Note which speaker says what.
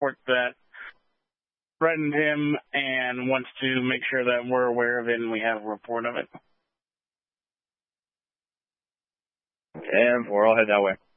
Speaker 1: report that threatened him and wants to make sure that we're aware of it and we have a report of it.
Speaker 2: And we're all heading that way.